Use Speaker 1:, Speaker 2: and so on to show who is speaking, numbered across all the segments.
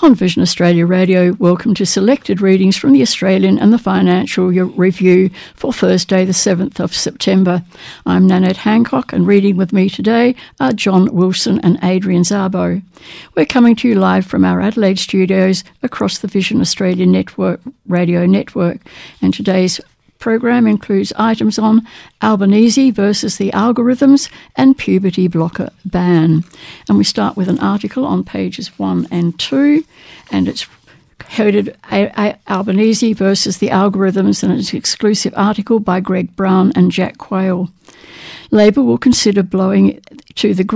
Speaker 1: On Vision Australia Radio, welcome to selected readings from the Australian and the Financial Review for Thursday the 7th of September. I'm Nanette Hancock, and reading with me today are John Wilson and Adrian Szabo. We're coming to you live from our Adelaide studios across the Vision Australia radio network, and today's program includes items on Albanese versus the algorithms and puberty blocker ban. And we start with an article on pages 1 and 2, and it's headed Albanese versus the algorithms, and it's an exclusive article by Greg Brown and Jack Quayle. Labor will consider bowing to the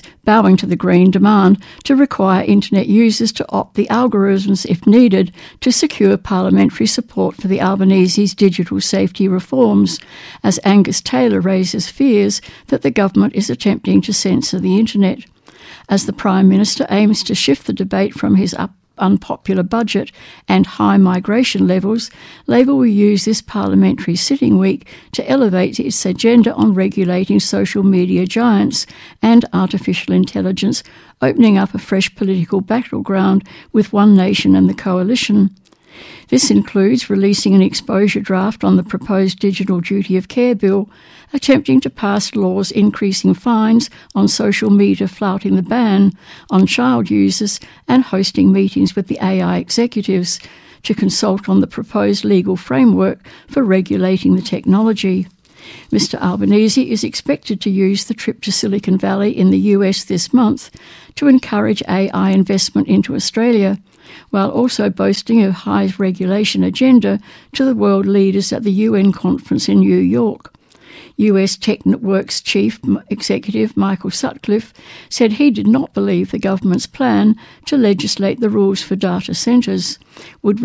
Speaker 1: Green demand to require internet users to opt the algorithms if needed to secure parliamentary support for the Albanese's digital safety reforms, as Angus Taylor raises fears that the government is attempting to censor the internet. As the Prime Minister aims to shift the debate from his unpopular budget and high migration levels, Labor will use this parliamentary sitting week to elevate its agenda on regulating social media giants and artificial intelligence, opening up a fresh political battleground with One Nation and the Coalition. This includes releasing an exposure draft on the proposed Digital Duty of Care Bill, attempting to pass laws increasing fines on social media flouting the ban on child users, and hosting meetings with the AI executives to consult on the proposed legal framework for regulating the technology. Mr. Albanese is expected to use the trip to Silicon Valley in the US this month to encourage AI investment into Australia, while also boasting a high regulation agenda to the world leaders at the UN conference in New York. US TechNetworks Chief Executive Michael Sutcliffe said he did not believe the government's plan to legislate the rules for data centres would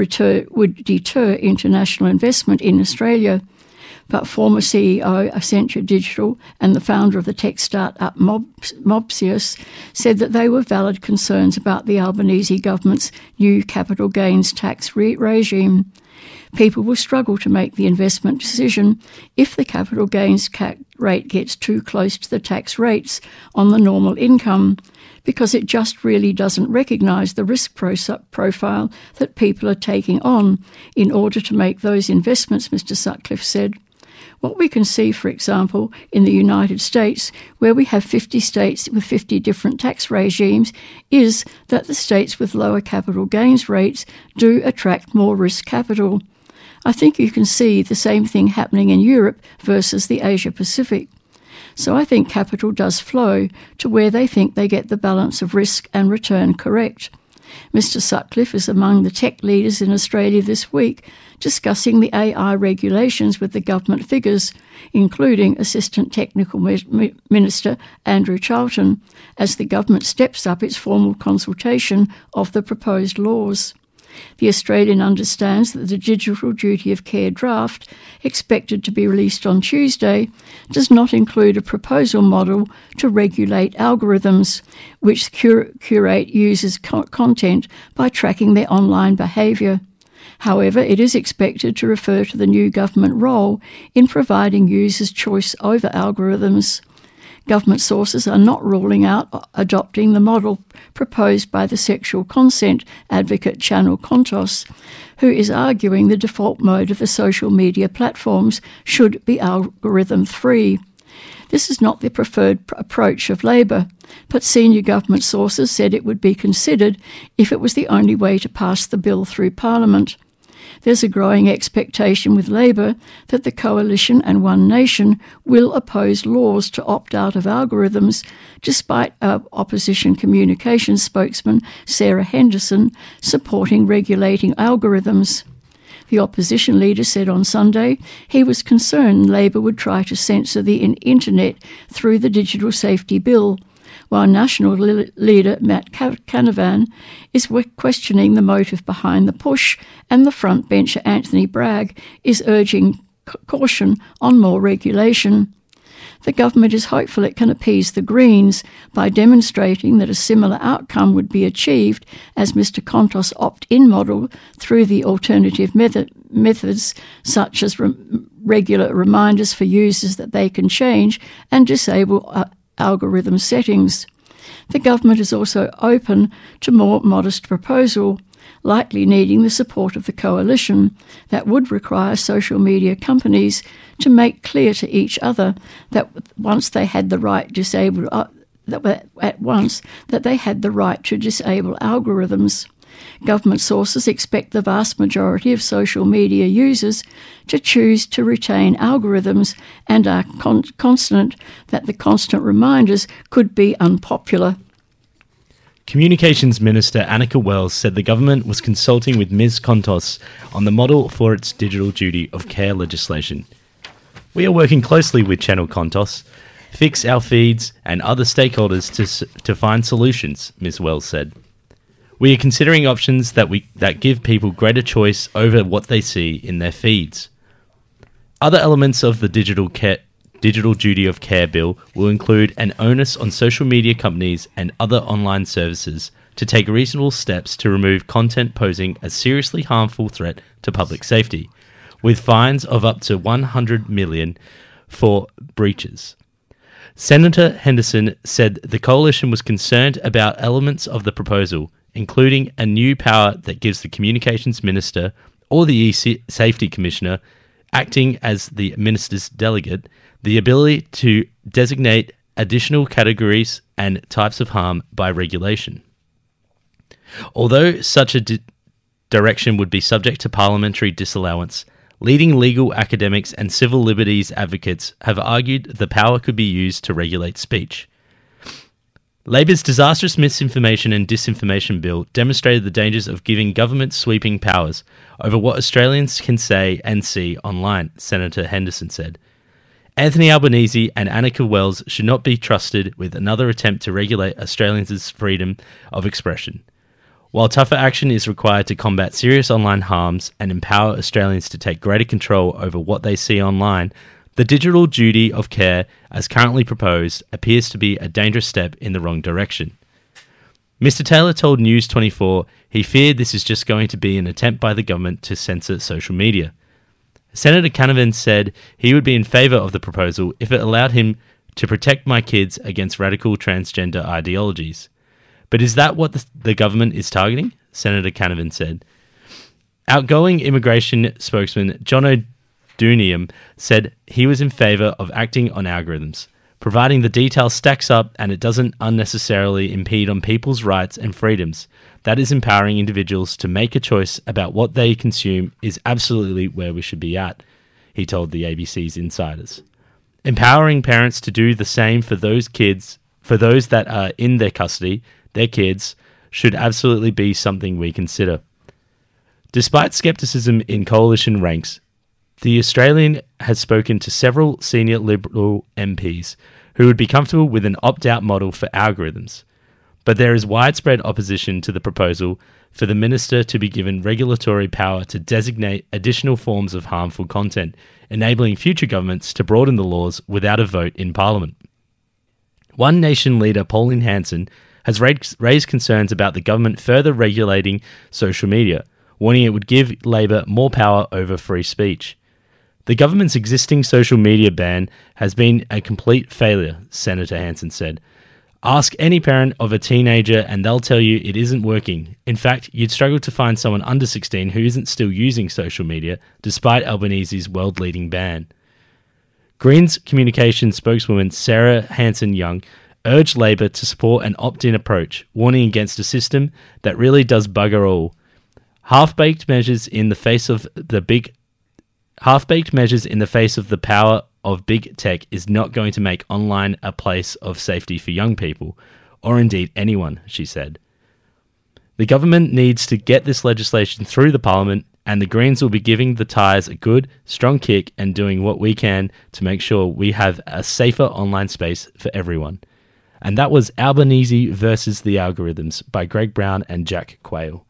Speaker 1: deter international investment in Australia. But former CEO of Accenture Digital and the founder of the tech startup Mobsius said that they were valid concerns about the Albanese government's new capital gains tax regime. People will struggle to make the investment decision if the capital gains rate gets too close to the tax rates on the normal income, because it just really doesn't recognise the risk profile that people are taking on in order to make those investments, Mr. Sutcliffe said. What we can see, for example, in the United States, where we have 50 states with 50 different tax regimes, is that the states with lower capital gains rates do attract more risk capital. I think you can see the same thing happening in Europe versus the Asia Pacific. So I think capital does flow to where they think they get the balance of risk and return correct. Mr. Sutcliffe is among the tech leaders in Australia this week, discussing the AI regulations with the government figures, including Assistant Technical Minister Andrew Charlton, as the government steps up its formal consultation of the proposed laws. The Australian understands that the Digital Duty of Care draft, expected to be released on Tuesday, does not include a proposal model to regulate algorithms, which curate users' content by tracking their online behaviour. However, it is expected to refer to the new government role in providing users choice over algorithms. Government sources are not ruling out adopting the model proposed by the sexual consent advocate Channel Contos, who is arguing the default mode of the social media platforms should be algorithm-free. This is not the preferred approach of Labor, but senior government sources said it would be considered if it was the only way to pass the bill through Parliament. There's a growing expectation with Labor that the Coalition and One Nation will oppose laws to opt out of algorithms, despite opposition communications spokesman Sarah Henderson supporting regulating algorithms. The opposition leader said on Sunday he was concerned Labor would try to censor the internet through the Digital Safety Bill, while National leader Matt Canavan is questioning the motive behind the push, and the frontbencher Anthony Bragg is urging caution on more regulation. The government is hopeful it can appease the Greens by demonstrating that a similar outcome would be achieved as Mr. Contos' opt-in model through the alternative methods such as regular reminders for users that they can change and disable algorithm settings. the government is also open to more modest proposal, likely needing the support of the coalition, that would require social media companies to make clear to each other that once they had the right that they had the right to disable algorithms. Government sources expect the vast majority of social media users to choose to retain algorithms and are confident that the constant reminders could be unpopular.
Speaker 2: Communications Minister Anika Wells said the government was consulting with Ms Kontos on the model for its digital duty of care legislation. We are working closely with Channel Kontos, Fix Our Feeds and other stakeholders to find solutions, Ms Wells said. We are considering options that give people greater choice over what they see in their feeds. Other elements of the digital duty of care bill will include an onus on social media companies and other online services to take reasonable steps to remove content posing a seriously harmful threat to public safety, with fines of up to $100 million for breaches. Senator Henderson said the coalition was concerned about elements of the proposal, including a new power that gives the Communications Minister or the E-Safety Commissioner, acting as the minister's delegate, the ability to designate additional categories and types of harm by regulation. Although such a direction would be subject to parliamentary disallowance, leading legal academics and civil liberties advocates have argued the power could be used to regulate speech. Labor's disastrous misinformation and disinformation bill demonstrated the dangers of giving government sweeping powers over what Australians can say and see online, Senator Henderson said. Anthony Albanese and Anika Wells should not be trusted with another attempt to regulate Australians' freedom of expression. While tougher action is required to combat serious online harms and empower Australians to take greater control over what they see online, the digital duty of care, as currently proposed, appears to be a dangerous step in the wrong direction. Mr Taylor told News 24 he feared this is just going to be an attempt by the government to censor social media. Senator Canavan said he would be in favour of the proposal if it allowed him to protect my kids against radical transgender ideologies. But is that what the government is targeting? Senator Canavan said. Outgoing immigration spokesman John O'Doonium said he was in favour of acting on algorithms, providing the detail stacks up and it doesn't unnecessarily impede on people's rights and freedoms. That is empowering individuals to make a choice about what they consume is absolutely where we should be at, he told the ABC's Insiders. Empowering parents to do the same for those that are in their custody, their kids, should absolutely be something we consider. Despite scepticism in coalition ranks, the Australian has spoken to several senior Liberal MPs who would be comfortable with an opt-out model for algorithms. But there is widespread opposition to the proposal for the minister to be given regulatory power to designate additional forms of harmful content, enabling future governments to broaden the laws without a vote in Parliament. One Nation leader, Pauline Hanson, has raised concerns about the government further regulating social media, warning it would give Labor more power over free speech. The government's existing social media ban has been a complete failure, Senator Hanson said. Ask any parent of a teenager and they'll tell you it isn't working. In fact, you'd struggle to find someone under 16 who isn't still using social media, despite Albanese's world-leading ban. Greens communications spokeswoman Sarah Hanson-Young urged Labor to support an opt-in approach, warning against a system that really does bugger all. Half-baked measures in the face of the power of big tech is not going to make online a place of safety for young people, or indeed anyone, she said. The government needs to get this legislation through the Parliament, and the Greens will be giving the tyres a good, strong kick and doing what we can to make sure we have a safer online space for everyone. And that was Albanese versus the Algorithms by Greg Brown and Jack Quayle.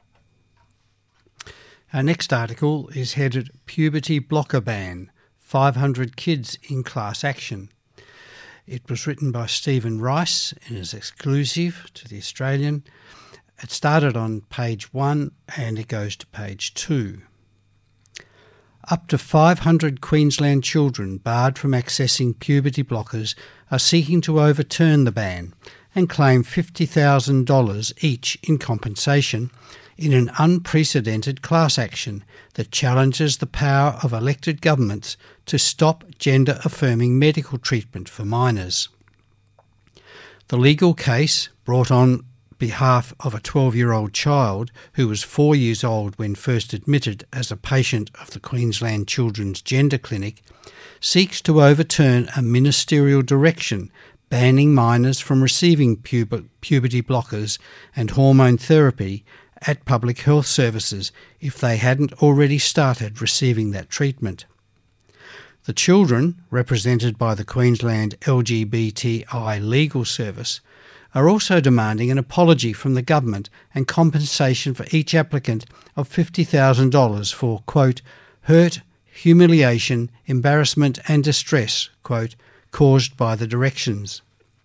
Speaker 3: Our next article is headed Puberty Blocker Ban, 500 Kids in Class Action. It was written by Stephen Rice and is exclusive to The Australian. It started on page 1 and it goes to page 2. Up to 500 Queensland children barred from accessing puberty blockers are seeking to overturn the ban and claim $50,000 each in compensation in an unprecedented class action that challenges the power of elected governments to stop gender-affirming medical treatment for minors. The legal case, brought on behalf of a 12-year-old child who was 4 years old when first admitted as a patient of the Queensland Children's Gender Clinic, seeks to overturn a ministerial direction banning minors from receiving puberty blockers and hormone therapy at public health services if they hadn't already started receiving that treatment. The children, represented by the Queensland LGBTI Legal Service, are also demanding an apology from the government and compensation for each applicant of $50,000 for, quote, hurt, humiliation, embarrassment and distress, quote, caused by the directions.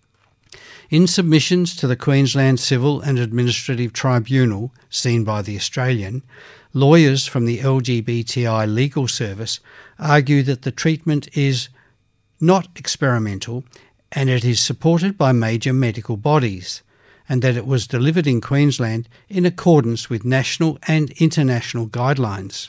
Speaker 3: In submissions to the Queensland Civil and Administrative Tribunal, seen by The Australian, lawyers from the LGBTI Legal Service argue that the treatment is not experimental and it is supported by major medical bodies, and that it was delivered in Queensland in accordance with national and international guidelines.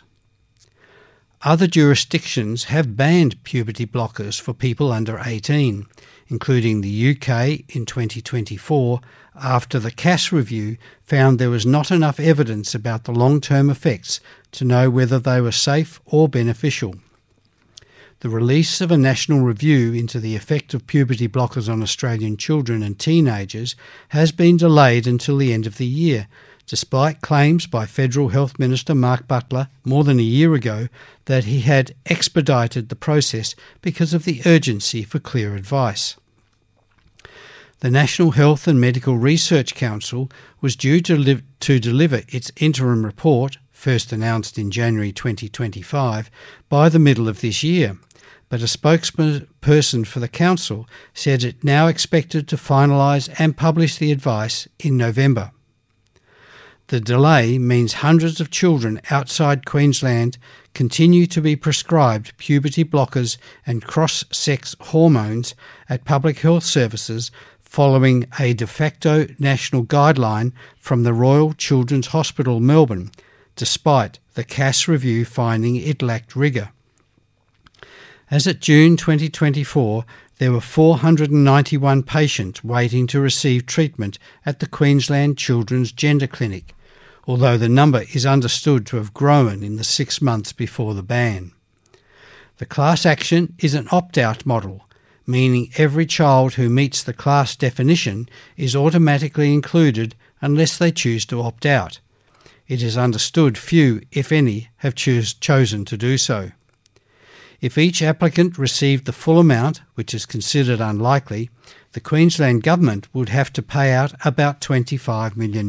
Speaker 3: Other jurisdictions have banned puberty blockers for people under 18, including the UK in 2024, after the Cass review found there was not enough evidence about the long-term effects to know whether they were safe or beneficial. The release of a national review into the effect of puberty blockers on Australian children and teenagers has been delayed until the end of the year, despite claims by Federal Health Minister Mark Butler more than a year ago that he had expedited the process because of the urgency for clear advice. The National Health and Medical Research Council was due to deliver its interim report, first announced in January 2025, by the middle of this year, but a spokesperson for the council said it now expected to finalise and publish the advice in November. The delay means hundreds of children outside Queensland continue to be prescribed puberty blockers and cross-sex hormones at public health services following a de facto national guideline from the Royal Children's Hospital Melbourne, despite the Cass review finding it lacked rigour. As at June 2024, there were 491 patients waiting to receive treatment at the Queensland Children's Gender Clinic, although the number is understood to have grown in the 6 months before the ban. The class action is an opt-out model, meaning every child who meets the class definition is automatically included unless they choose to opt out. It is understood few, if any, have chosen to do so. If each applicant received the full amount, which is considered unlikely, the Queensland Government would have to pay out about $25 million.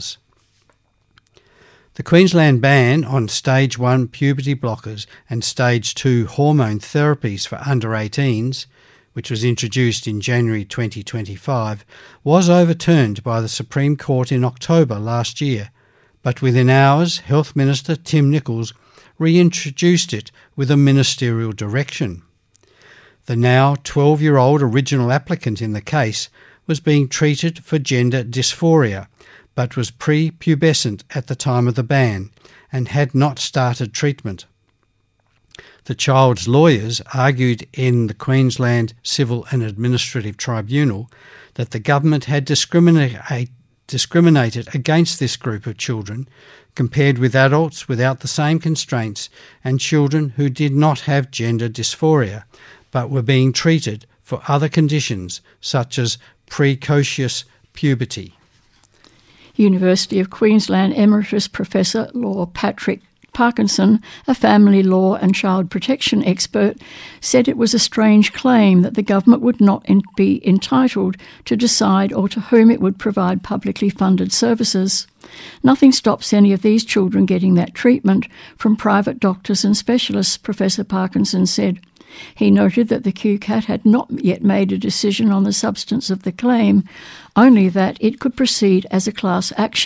Speaker 3: The Queensland ban on Stage 1 puberty blockers and Stage 2 hormone therapies for under 18s, which was introduced in January 2025, was overturned by the Supreme Court in October last year, but within hours, Health Minister Tim Nicholls reintroduced it with a ministerial direction. The now 12-year-old original applicant in the case was being treated for gender dysphoria, but was pre-pubescent at the time of the ban and had not started treatment. The child's lawyers argued in the Queensland Civil and Administrative Tribunal that the government had discriminated against this group of children compared with adults without the same constraints and children who did not have gender dysphoria but were being treated for other conditions such as precocious puberty.
Speaker 1: University of Queensland Emeritus Professor Law Patrick Parkinson, a family law and child protection expert, said it was a strange claim that the government would not be entitled to decide or to whom it would provide publicly funded services. Nothing stops any of these children getting that treatment from private doctors and specialists, Professor Parkinson said. He noted that the QCAT had not yet made a decision on the substance of the claim, only that it could proceed as a class action.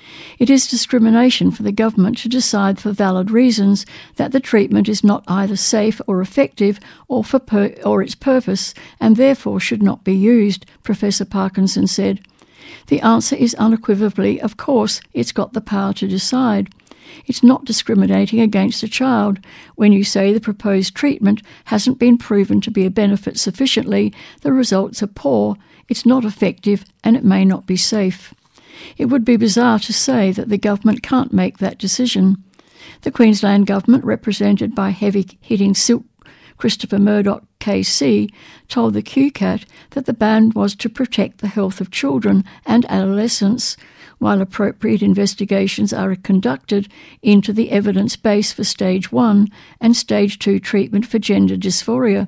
Speaker 1: It is discrimination for the government to decide for valid reasons that the treatment is not either safe or effective or its purpose, and therefore should not be used, Professor Parkinson said. The answer is unequivocally, of course, it's got the power to decide. It's not discriminating against a child. When you say the proposed treatment hasn't been proven to be a benefit sufficiently, the results are poor, it's not effective, and it may not be safe. It would be bizarre to say that the government can't make that decision. The Queensland government, represented by heavy-hitting silk Christopher Murdoch KC, told the QCAT that the ban was to protect the health of children and adolescents, while appropriate investigations are conducted into the evidence base for Stage 1 and Stage 2 treatment for gender dysphoria.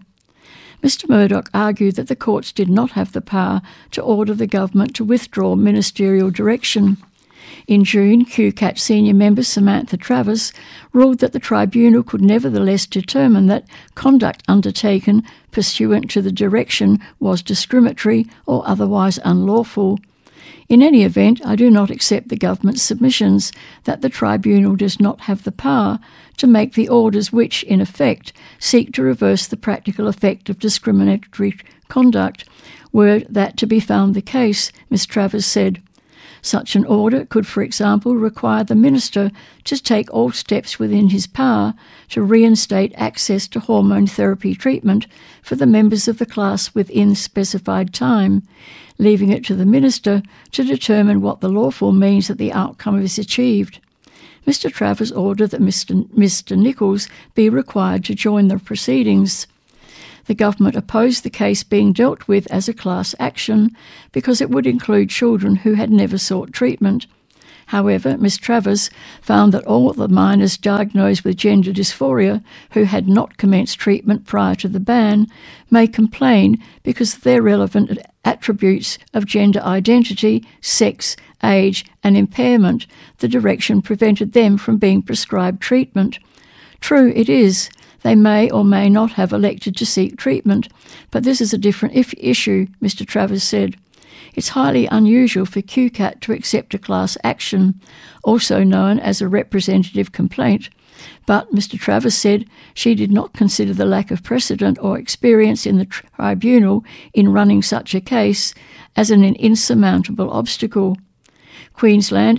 Speaker 1: Mr Murdoch argued that the courts did not have the power to order the government to withdraw ministerial direction. In June, QCAT senior member Samantha Travers ruled that the tribunal could nevertheless determine that conduct undertaken pursuant to the direction was discriminatory or otherwise unlawful. In any event, I do not accept the government's submissions that the tribunal does not have the power to make the orders which, in effect, seek to reverse the practical effect of discriminatory conduct. Were that to be found the case, Ms Travers said. Such an order could, for example, require the minister to take all steps within his power to reinstate access to hormone therapy treatment for the members of the class within specified time, leaving it to the minister to determine what the lawful means that the outcome is achieved. Mr Travers ordered that Mr Nichols be required to join the proceedings. The government opposed the case being dealt with as a class action because it would include children who had never sought treatment. However, Ms Travers found that all the minors diagnosed with gender dysphoria who had not commenced treatment prior to the ban may complain because of their relevant attributes of gender identity, sex, age and impairment. The direction prevented them from being prescribed treatment. True it is, they may or may not have elected to seek treatment, but this is a different issue, Mr Travers said. It's highly unusual for QCAT to accept a class action, also known as a representative complaint, but Mr Travers said she did not consider the lack of precedent or experience in the tribunal in running such a case as an insurmountable obstacle. Queensland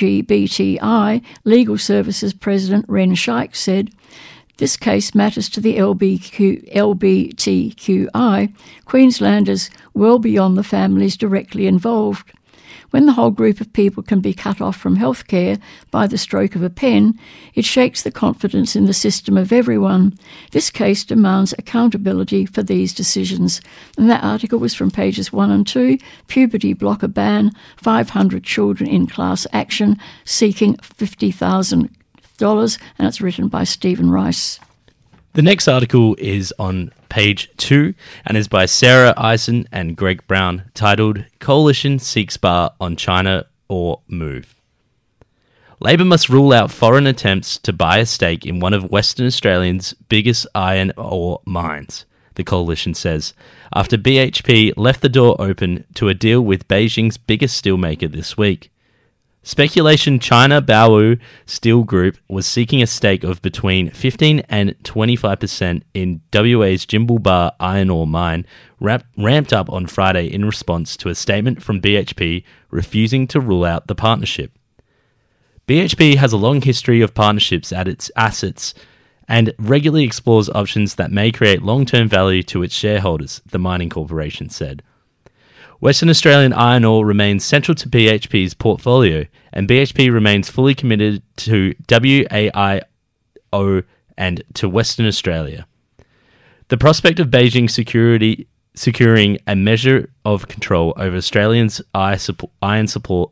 Speaker 1: LGBTI Legal Services President Ren Shaik said, "This case matters to the LGBTQI Queenslanders well beyond the families directly involved. When the whole group of people can be cut off from healthcare by the stroke of a pen, it shakes the confidence in the system of everyone. This case demands accountability for these decisions." And that article was from pages 1 and 2, Puberty Blocker Ban, 500 Children in Class Action Seeking $50,000, and it's written by Stephen Rice.
Speaker 2: The next article is on page 2 and is by Sarah Eisen and Greg Brown, titled Coalition Seeks Bar on China or Move. Labor must rule out foreign attempts to buy a stake in one of Western Australia's biggest iron ore mines, the coalition says, after BHP left the door open to a deal with Beijing's biggest steelmaker this week. Speculation China Baowu Steel Group was seeking a stake of between 15 and 25% in WA's Jimblebar iron ore mine, ramped up on Friday in response to a statement from BHP refusing to rule out the partnership. BHP has a long history of partnerships at its assets and regularly explores options that may create long-term value to its shareholders, the mining corporation said. Western Australian iron ore remains central to BHP's portfolio, and BHP remains fully committed to WAIO and to Western Australia. The prospect of Beijing securing a measure of control over Australia's iron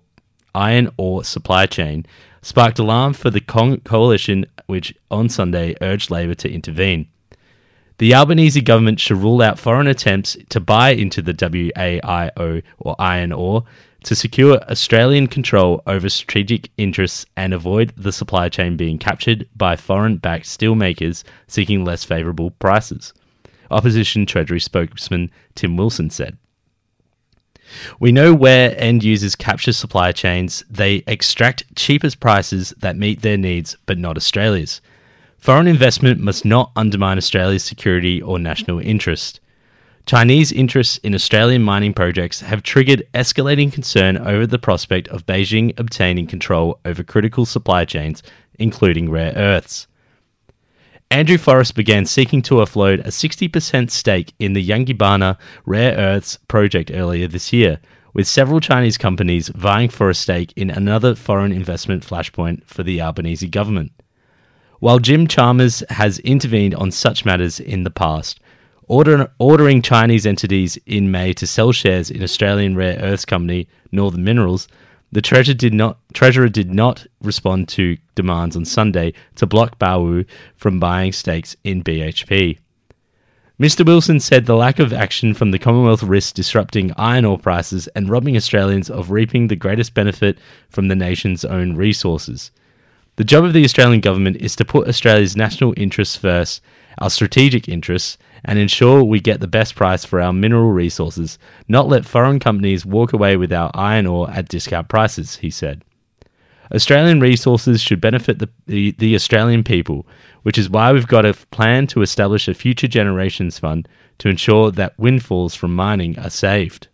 Speaker 2: ore supply chain sparked alarm for the coalition, which on Sunday urged Labor to intervene. The Albanese government should rule out foreign attempts to buy into the WAIO or iron ore to secure Australian control over strategic interests and avoid the supply chain being captured by foreign-backed steelmakers seeking less favourable prices, Opposition Treasury spokesman Tim Wilson said. We know where end users capture supply chains. They extract cheapest prices that meet their needs, but not Australia's. Foreign investment must not undermine Australia's security or national interest. Chinese interests in Australian mining projects have triggered escalating concern over the prospect of Beijing obtaining control over critical supply chains, including rare earths. Andrew Forrest began seeking to offload a 60% stake in the Yangibana rare earths project earlier this year, with several Chinese companies vying for a stake in another foreign investment flashpoint for the Albanese government. While Jim Chalmers has intervened on such matters in the past, ordering Chinese entities in May to sell shares in Australian rare earths company Northern Minerals, the Treasurer did not respond to demands on Sunday to block Baowu from buying stakes in BHP. Mr. Wilson said the lack of action from the Commonwealth risks disrupting iron ore prices and robbing Australians of reaping the greatest benefit from the nation's own resources. The job of the Australian government is to put Australia's national interests first, our strategic interests, and ensure we get the best price for our mineral resources, not let foreign companies walk away with our iron ore at discount prices, he said. Australian resources should benefit the Australian people, which is why we've got a plan to establish a future generations fund to ensure that windfalls from mining are saved.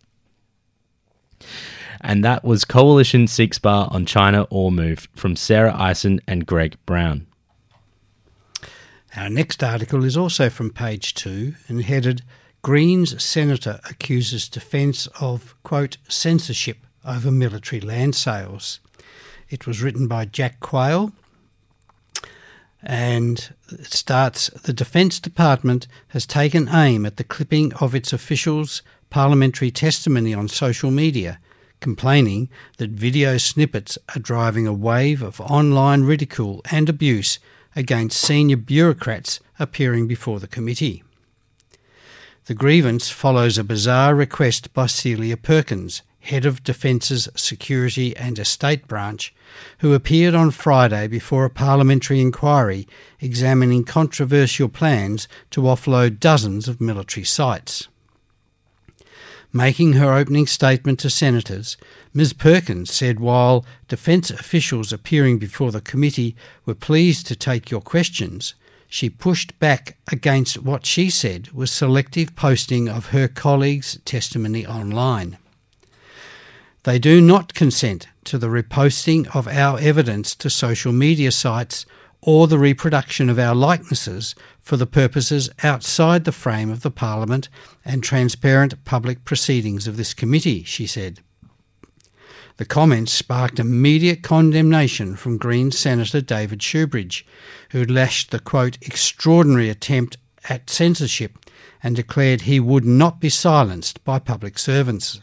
Speaker 2: And that was Coalition Seeks Bar on China Ore Move from Sarah Eisen and Greg Brown.
Speaker 3: Our next article is also from page 2 and headed Greens Senator Accuses Defence of, quote, censorship over military land sales. It was written by Jack Quayle and it starts, the Defence Department has taken aim at the clipping of its officials' parliamentary testimony on social media, complaining that video snippets are driving a wave of online ridicule and abuse against senior bureaucrats appearing before the committee. The grievance follows a bizarre request by Celia Perkins, Head of Defence's Security and Estate Branch, who appeared on Friday before a parliamentary inquiry examining controversial plans to offload dozens of military sites. Making her opening statement to senators, Ms Perkins said while defence officials appearing before the committee were pleased to take your questions, she pushed back against what she said was selective posting of her colleagues' testimony online. They do not consent to the reposting of our evidence to social media sites or the reproduction of our likenesses for the purposes outside the frame of the Parliament and transparent public proceedings of this committee, she said. The comments sparked immediate condemnation from Greens Senator David Shoebridge, who lashed the, quote, extraordinary attempt at censorship and declared he would not be silenced by public servants.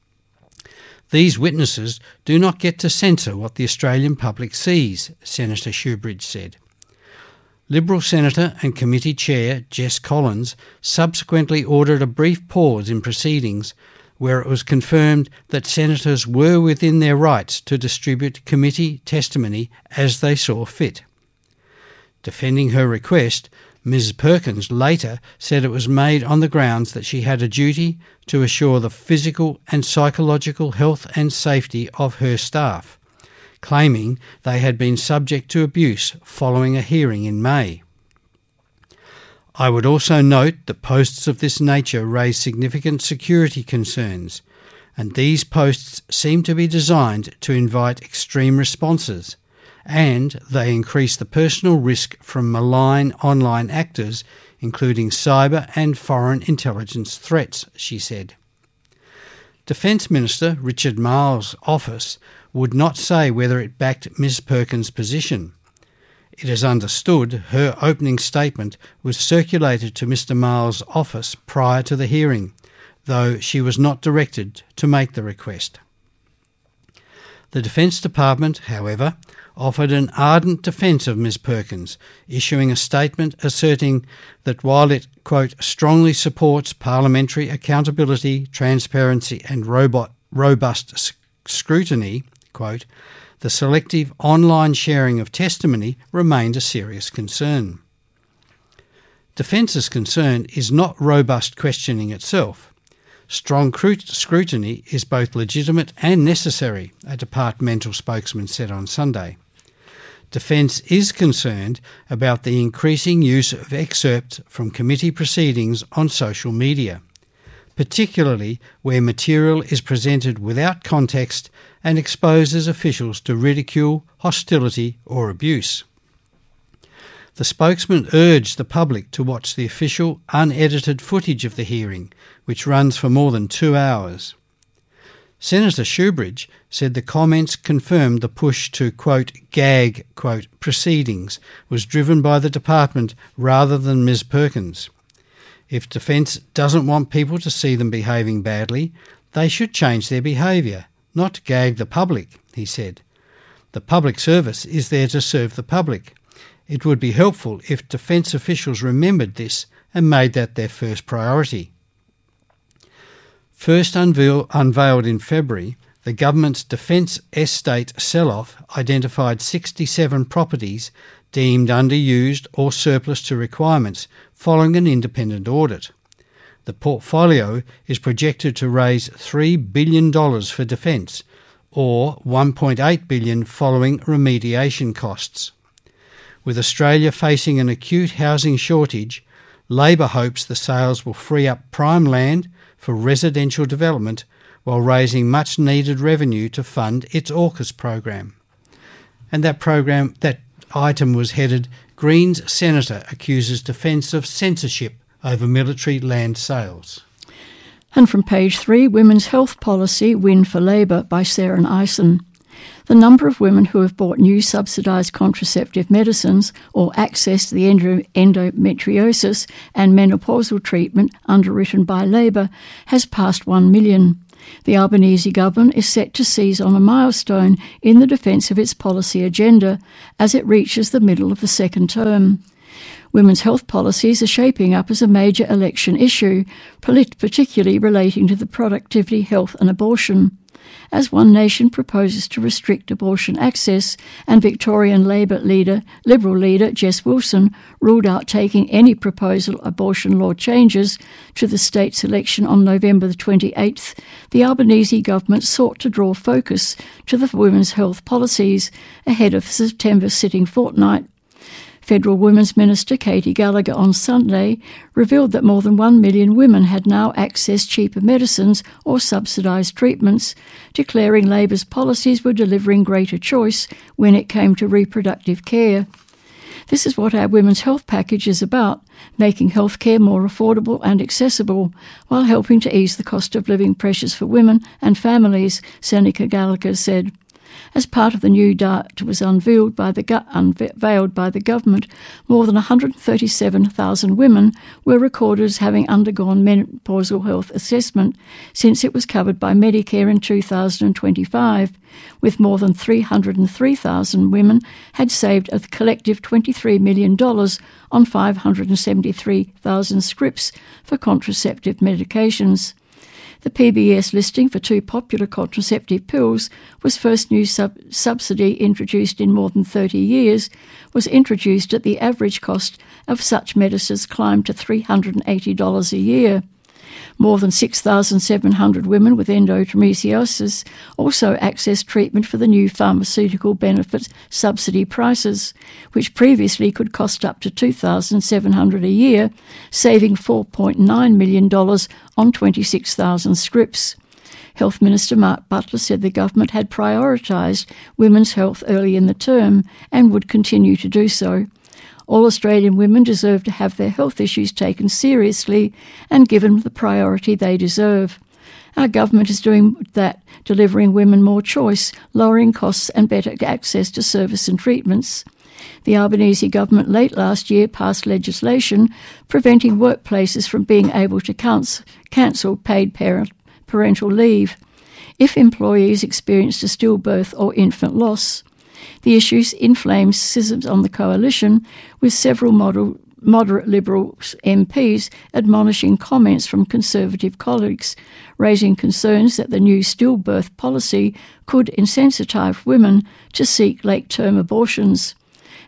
Speaker 3: These witnesses do not get to censor what the Australian public sees, Senator Shoebridge said. Liberal Senator and Committee Chair Jess Collins subsequently ordered a brief pause in proceedings where it was confirmed that senators were within their rights to distribute committee testimony as they saw fit. Defending her request, Ms Perkins later said it was made on the grounds that she had a duty to assure the physical and psychological health and safety of her staff, claiming they had been subject to abuse following a hearing in May. I would also note that posts of this nature raise significant security concerns, and these posts seem to be designed to invite extreme responses, and they increase the personal risk from malign online actors, including cyber and foreign intelligence threats, she said. Defence Minister Richard Marles' office would not say whether it backed Ms Perkins' position. It is understood her opening statement was circulated to Mr Marles' office prior to the hearing, though she was not directed to make the request. The Defence Department, however, offered an ardent defence of Ms Perkins, issuing a statement asserting that while it, quote, strongly supports parliamentary accountability, transparency and robust scrutiny, quote, the selective online sharing of testimony remained a serious concern. Defence's concern is not robust questioning itself. strong scrutiny is both legitimate and necessary, a departmental spokesman said on Sunday. Defence is concerned about the increasing use of excerpts from committee proceedings on social media, particularly where material is presented without context and exposes officials to ridicule, hostility or abuse. The spokesman urged the public to watch the official unedited footage of the hearing, which runs for more than 2 hours. Senator Shoebridge said the comments confirmed the push to, quote, gag, quote, proceedings was driven by the department rather than Ms Perkins. If Defence doesn't want people to see them behaving badly, they should change their behaviour, not gag the public, he said. The public service is there to serve the public. It would be helpful if Defence officials remembered this and made that their first priority. First unveiled in February, the government's Defence Estate sell-off identified 67 properties deemed underused or surplus to requirements following an independent audit. The portfolio is projected to raise $3 billion for Defence, or $1.8 billion following remediation costs. With Australia facing an acute housing shortage, Labor hopes the sales will free up prime land for residential development while raising much-needed revenue to fund its AUKUS program. And that item was headed, Greens Senator accuses Defence of censorship over military land sales.
Speaker 1: And from page 3, Women's Health Policy Win for Labor by Sarah Eisen. The number of women who have bought new subsidised contraceptive medicines or accessed the endometriosis and menopausal treatment underwritten by Labor has passed 1 million. The Albanese government is set to seize on a milestone in the defence of its policy agenda as it reaches the middle of the second term. Women's health policies are shaping up as a major election issue, particularly relating to the productivity, health and abortion. As One Nation proposes to restrict abortion access, and Victorian Liberal leader Jess Wilson ruled out taking any proposal abortion law changes to the state's election on November the 28th, the Albanese government sought to draw focus to the women's health policies ahead of the September sitting fortnight. Federal Women's Minister Katie Gallagher on Sunday revealed that more than 1 million women had now accessed cheaper medicines or subsidised treatments, declaring Labor's policies were delivering greater choice when it came to reproductive care. This is what our women's health package is about, making healthcare more affordable and accessible, while helping to ease the cost of living pressures for women and families, Senator Gallagher said. As part of the new data was unveiled by the government, more than 137,000 women were recorded as having undergone menopausal health assessment since it was covered by Medicare in 2025, with more than 303,000 women had saved a collective $23 million on 573,000 scripts for contraceptive medications. The PBS listing for 2 popular contraceptive pills was first new subsidy introduced in more than 30 years, was introduced at the average cost of such medicines climbed to $380 a year. More than 6,700 women with endometriosis also accessed treatment for the new pharmaceutical benefit subsidy prices, which previously could cost up to $2,700 a year, saving $4.9 million on 26,000 scripts. Health Minister Mark Butler said the government had prioritised women's health early in the term and would continue to do so. All Australian women deserve to have their health issues taken seriously and given the priority they deserve. Our government is doing that, delivering women more choice, lowering costs and better access to service and treatments. The Albanese government late last year passed legislation preventing workplaces from being able to cancel paid parental leave if employees experienced a stillbirth or infant loss. The issues inflamed schisms on the coalition, with several moderate Liberal MPs admonishing comments from Conservative colleagues, raising concerns that the new stillbirth policy could insensitise women to seek late-term abortions.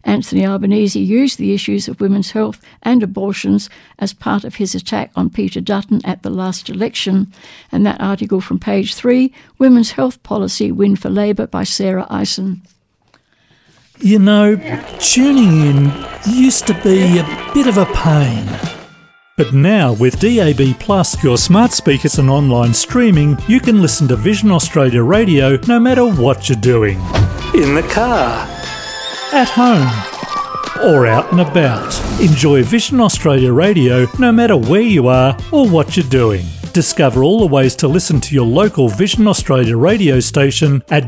Speaker 1: Anthony Albanese used the issues of women's health and abortions as part of his attack on Peter Dutton at the last election. And that article from page 3, Women's Health Policy Win for Labor by Sarah Eisen.
Speaker 4: You know, tuning in used to be a bit of a pain. But now, with DAB+, your smart speakers and online streaming, you can listen to Vision Australia Radio no matter what you're doing. In the car, at home, or out and about. Enjoy Vision Australia Radio no matter where you are or what you're doing. Discover all the ways to listen to your local Vision Australia radio station at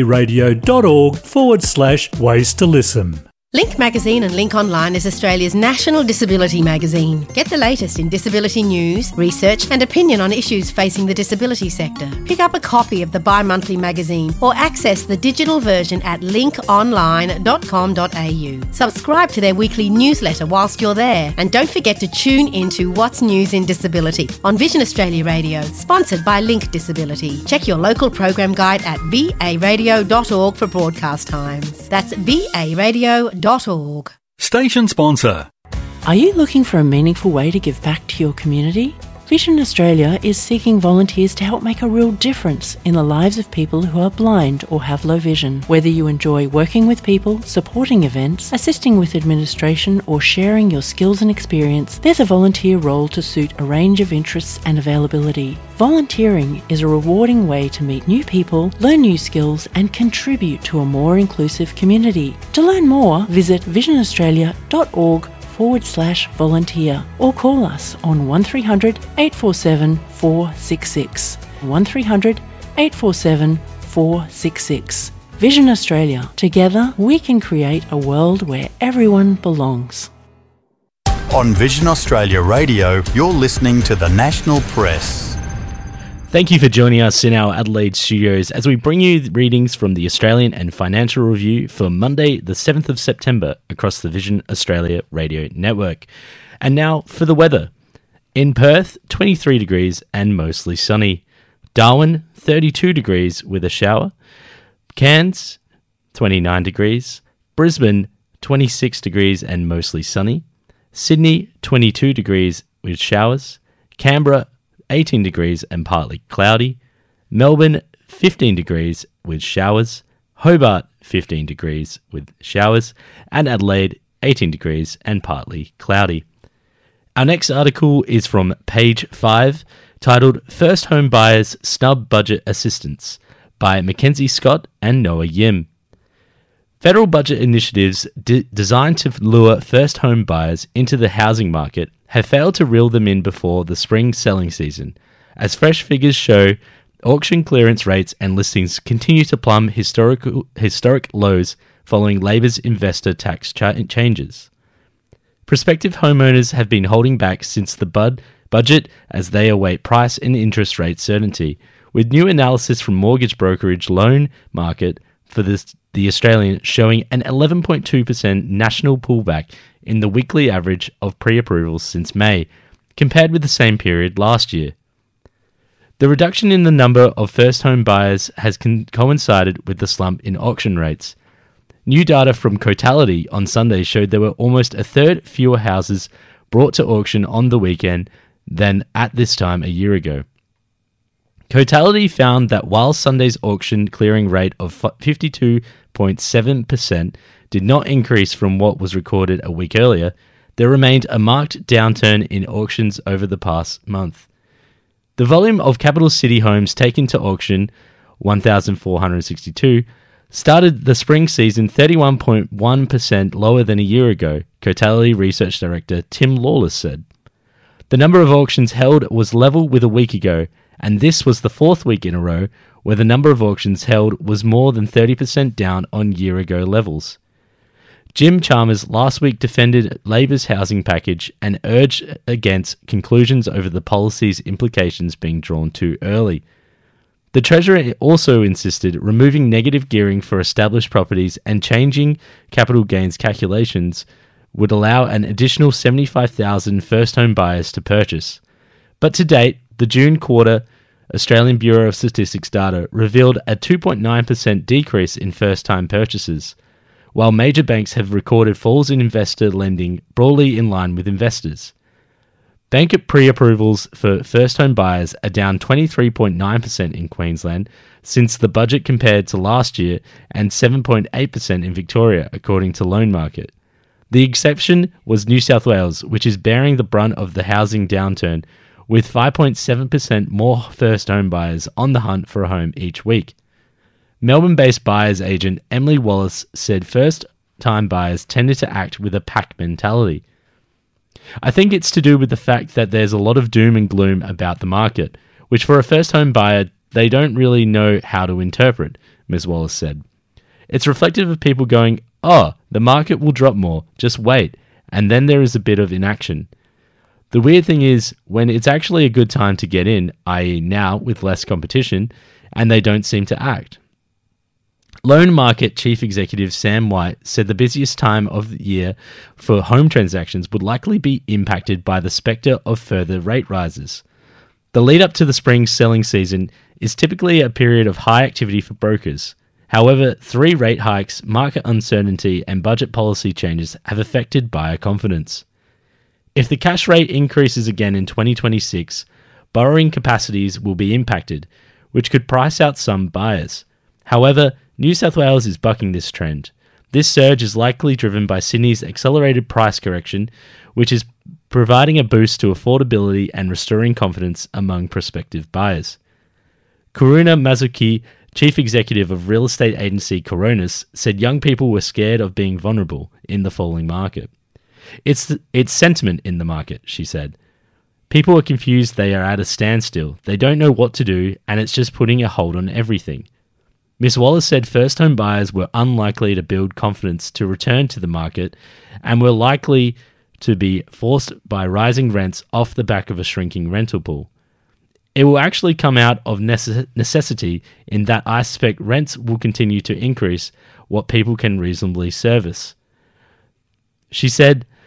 Speaker 4: varadio.org/ways to listen.
Speaker 5: Link Magazine and Link Online is Australia's national disability magazine. Get the latest in disability news, research and opinion on issues facing the disability sector. Pick up a copy of the bi-monthly magazine or access the digital version at linkonline.com.au. Subscribe to their weekly newsletter whilst you're there, and don't forget to tune into What's News in Disability on Vision Australia Radio, sponsored by Link Disability. Check your local program guide at varadio.org for broadcast times. That's varadio.org.
Speaker 6: Station sponsor.
Speaker 7: Are you looking for a meaningful way to give back to your community? Vision Australia is seeking volunteers to help make a real difference in the lives of people who are blind or have low vision. Whether you enjoy working with people, supporting events, assisting with administration, or sharing your skills and experience, there's a volunteer role to suit a range of interests and availability. Volunteering is a rewarding way to meet new people, learn new skills, and contribute to a more inclusive community. To learn more, visit visionaustralia.org/volunteer or call us on 1300 847 466. 1300 847 466. Vision Australia. Together we can create a world where everyone belongs.
Speaker 8: On Vision Australia Radio, you're listening to the National Press.
Speaker 2: Thank you for joining us in our Adelaide studios as we bring you readings from the Australian and Financial Review for Monday, the 7th of September, across the Vision Australia Radio Network. And now for the weather. In Perth, 23 degrees and mostly sunny. Darwin, 32 degrees with a shower. Cairns, 29 degrees. Brisbane, 26 degrees and mostly sunny. Sydney, 22 degrees with showers. Canberra, 18 degrees and partly cloudy. Melbourne, 15 degrees with showers. Hobart, 15 degrees with showers. And Adelaide, 18 degrees and partly cloudy. Our next article is from page 5, titled First Home Buyers Snub Budget Assistance by Mackenzie Scott and Noah Yim. Federal budget initiatives designed to lure first home buyers into the housing market have failed to reel them in before the spring selling season, as fresh figures show auction clearance rates and listings continue to plumb historic lows following Labor's investor tax changes. Prospective homeowners have been holding back since the budget as they await price and interest rate certainty, with new analysis from mortgage brokerage Loan Market for the Australian showing an 11.2% national pullback in the weekly average of pre-approvals since May, compared with the same period last year. The reduction in the number of first home buyers has coincided with the slump in auction rates. New data from Cotality on Sunday showed there were almost a third fewer houses brought to auction on the weekend than at this time a year ago. Cotality found that while Sunday's auction clearing rate of 52.7% did not increase from what was recorded a week earlier, there remained a marked downturn in auctions over the past month. The volume of capital city homes taken to auction, 1,462, started the spring season 31.1% lower than a year ago, Cotality Research Director Tim Lawless said. The number of auctions held was level with a week ago, and this was the fourth week in a row where the number of auctions held was more than 30% down on year-ago levels. Jim Chalmers last week defended Labor's housing package and urged against conclusions over the policy's implications being drawn too early. The Treasurer also insisted removing negative gearing for established properties and changing capital gains calculations would allow an additional 75,000 first-home buyers to purchase. But to date, the June quarter Australian Bureau of Statistics data revealed a 2.9% decrease in first-time purchases, while major banks have recorded falls in investor lending broadly in line with investors. Bank pre-approvals for first home buyers are down 23.9% in Queensland since the budget compared to last year and 7.8% in Victoria, according to Loan Market. The exception was New South Wales, which is bearing the brunt of the housing downturn, with 5.7% more first home buyers on the hunt for a home each week. Melbourne-based buyers agent Emily Wallace said first-time buyers tended to act with a pack mentality. I think it's to do with the fact that there's a lot of doom and gloom about the market, which for a first-home buyer, they don't really know how to interpret, Ms. Wallace said. It's reflective of people going, "Oh, the market will drop more, just wait," and then there is a bit of inaction. The weird thing is, when it's actually a good time to get in, i.e. now with less competition, and they don't seem to act. Loan Market Chief Executive Sam White said the busiest time of the year for home transactions would likely be impacted by the spectre of further rate rises. The lead up to the spring selling season is typically a period of high activity for brokers. However, 3 rate hikes, market uncertainty, and budget policy changes have affected buyer confidence. If the cash rate increases again in 2026, borrowing capacities will be impacted, which could price out some buyers. However, New South Wales is bucking this trend. This surge is likely driven by Sydney's accelerated price correction, which is providing a boost to affordability and restoring confidence among prospective buyers. Karuna Mazuki, Chief Executive of real estate agency Coronis, said young people were scared of being vulnerable in the falling market. It's sentiment in the market, she said. People are confused, they are at a standstill, they don't know what to do, and it's just putting a hold on everything. Ms. Wallace said first home buyers were unlikely to build confidence to return to the market and were likely to be forced by rising rents off the back of a shrinking rental pool. It will actually come out of necessity in that I suspect rents will continue to increase what people can reasonably service. She said,